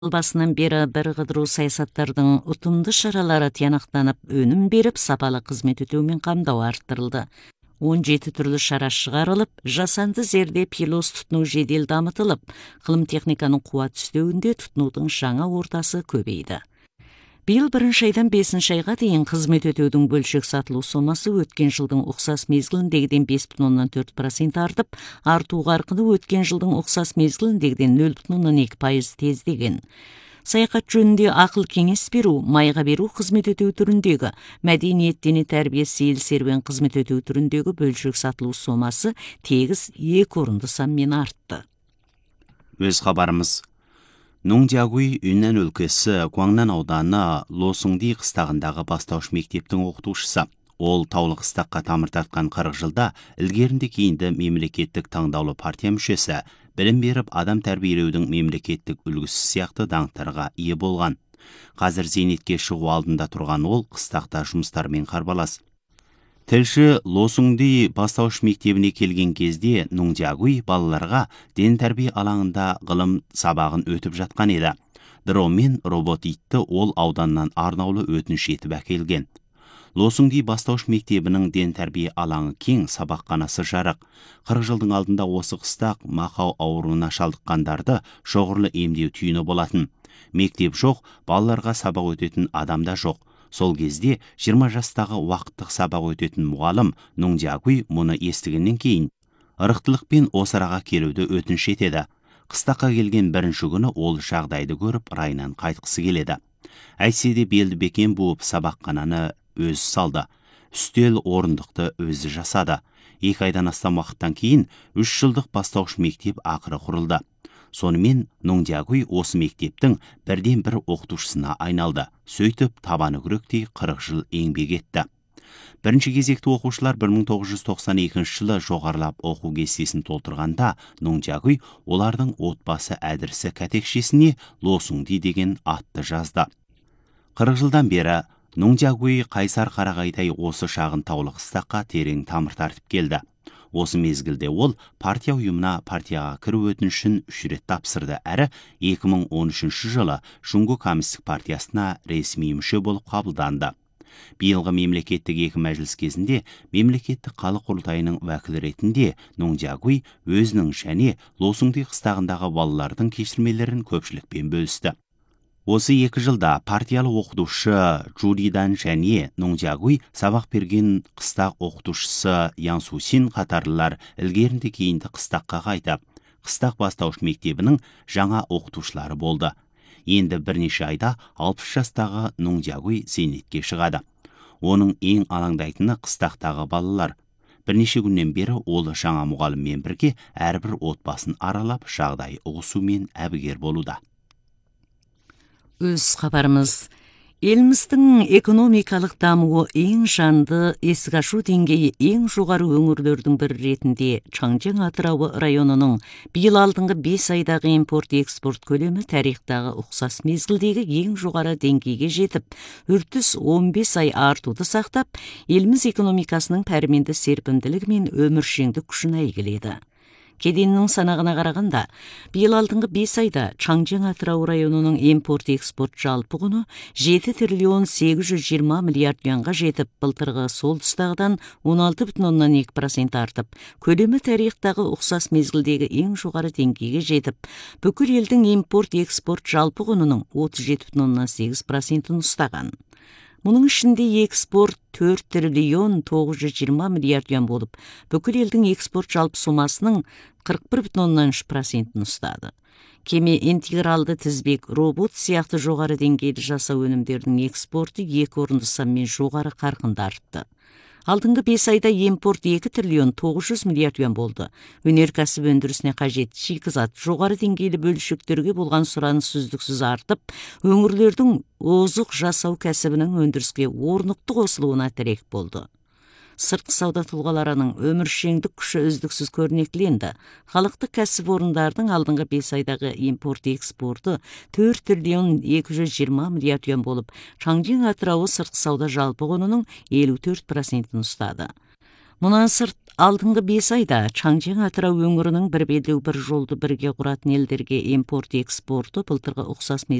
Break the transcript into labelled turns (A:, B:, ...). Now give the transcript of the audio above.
A: Басынан бері бір қыдыру саясаттардың ұтымды шаралары тиянақтанып, өнім беріп, сапалы қызмет өтеумен қамдау арттырылды. 17 түрлі шара шығарылып, жасанды зерде пилос тұтыну жедел дамытылып, ғылым техниканың қуат үстеуінде тұтынудың жаңа ортасы көбейді. Биыл 1 айдан 5 айға дейін қызмет өтеудің бөлшек сатылу сомасы өткен жылдың ұқсас мезгіліндегіден 5,4% артып, арту қарқыны өткен жылдың ұқсас мезгіліндегіден 0,2% тездеген. Саяхат жөнінде ақыл кеңес беру, майға беру қызмет өтеу түріндегі, мәдениет дене тәрбие сейіл серуен қызмет өтеу түріндегі бөлшек сатылу сомасы тегіс 2 орынды санмен артты.
B: Өз хабарымыз. Нуңдягуй Үннән өлкесі Гуаңнан ауданы Лосуңди қыстағындағы бастауыш мектептің оқытушысы. Ол таулы қыстаққа тамыр тартқан 40 жылда ілгерінде кейінді мемлекеттік таңдаулы партия мүшесі, білім беріп адам тәрбиелеудің мемлекеттік үлгісі сияқты даңқтарға ие болған. Қазір зейнетке шығу алдында тұрған ол қыстақта жұмыстармен қарбалас. Тілші Лосуңди бастауыш мектебіне келген кезде Нуңдягуй балаларға ден тәрбие алаңында ғылым сабағын өтіп жатқан еді. Дрон мен робот итті ол ауданнан арнаулы өтініш етіп әкелген. Лосуңди бастауыш мектебінің ден тәрбие алаңы кең, сабақханасы жарық. 40 жылдың алдында осы қыстақ мақау ауруына шалдыққандарды шоғырлы емдеу түйіні болатын. Мектеп жоқ, балаларға сабақ өтетін адамда жоқ. Сол кезде 20 жастағы уақыттық сабақ өтетін мұғалім Нуңдягуй мұны естігеннен кейін ырықтылықпен осы араға келуді өтініш етеді. Қыстаққа келген бірінші күні ол жағдайды көріп, райынан қайтқысы келеді. Әйтсе де белді бекен буып сабақхананы өзі салды. Үстел орындықты өзі жасады. 2 айдан астам уақыттан кейін 3 жылдық бастауыш мектеп ақыры құрылды. Сонымен Нуңдягуй осы мектептің бірден бір оқытушысына айналды. Сөйтіп табаны күректей 40 жыл еңбек етті. Бірінші кезекті оқушылар 1992 жылы жоғарылап оқу кестесін толтырғанда Нуңдягуй олардың отбасы әдірісі кәтекшесіне Лосуңди деген атты жазды. 40 жылдан бері Нуңдягуй қайсар қарағайдай осы шағын таулы қыстаққа терең тамыр тартып келді. Осы мезгілде ол партия ұйымына партияға кіру өтінішін 3 рет тапсырды әрі 2013 жылы Шуңгу коммунистік партиясына ресми мүше болып қабылданды. Биылғы мемлекеттік 2 мәжіліс кезінде мемлекеттік халық құрылтайының уәкілі ретінде Нуңдягуй өзінің және Лосуңди қыстағындағы балалардың кешірмелерін көпшілікпен бөлісті. Осы 2 жылда партиялы оқытушы Джуридан және Нуңдягуй сабақ берген қыстақ оқытушысы Ян Сусин қатарлылар ілгерінде кейінді қыстаққа қайтып, қыстақ бастауыш мектебінің жаңа оқытушылары болды. Енді бірнеше айда 60 жастағы Нуңдягуй зейнетке шығады. Оның ең алаңдайтыны қыстақтағы балалар. Бірнеше күннен бері ол жаңа мұғаліммен бірге әрбір отбасын аралап жағдай ұғысумен әбігер болуда.
A: Өз хабарымыз. Еліміздің экономикалық дамуы ең жанды, есік ашу деңгейі ең жоғары өңірлердің бірі ретінде Чаңжың Атырауы районының биыл алдыңғы 5 айдағы импорт-экспорт көлемі тарихтағы ұқсас мезгілдегі ең жоғары деңгейге жетіп, үрдіс 15 ай артуды сақтап, еліміз экономикасының пәрменді серпімділігі мен өміршеңдік күшін әйгіледі. Кеденнің санағына қарағанда, биыл алдыңғы 5 айда Чаңжың Атырау районының импорт-экспорт жалпы құны 7 триллион 820 миллиард юанға жетіп, былтырғы сол тұстағыдан 16,2% артып, көлемі тарихтағы ұқсас мезгілдегі ең жоғары деңгейге жетіп, бүкіл елдің импорт-экспорт жалпы құнының 37,8% ұстаған. Мұның ішінде экспорт 4 триллион 920 миллиард юан болып, бүкіл елдің экспорт жалпы сомасының 41,3% ұстады. Кеме интегралды тізбек, робот сияқты жоғары деңгейді жасау өнімдерінің экспорты 2 орынды санмен жоғары қарқынды артты. Алдыңғы 5 айда импорт 2 триллион 900 миллиард юан болды. Өнеркәсіп өндірісіне қажет шикізат жоғары деңгейлі бөлшектерге болған сұраныс үздіксіз артып, өңірлердің озық жасау кәсібінің өндіріске орнықты қосылуына тірек болды. Сыртқы сауда тұлғаларының өміршеңдік күші үздіксіз көрнекіленді. Халықты кәсіпорындардың алдыңғы 5 айдағы импорт-экспорты 4 триллион 220 миллиард юан болып, Чаңжың Атырауы сыртқы сауда жалпы құнының 54% ұстады. Мунан сырт алдыңғы 5 айда Чаңжең Атырау өңірінің бір белдеу бір жолды бірге құратын елдерге импорт экспорты былтырғы ұқсас